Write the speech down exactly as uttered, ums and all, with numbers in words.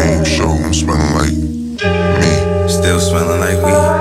game show, I'm smelling like me. Still smelling like we.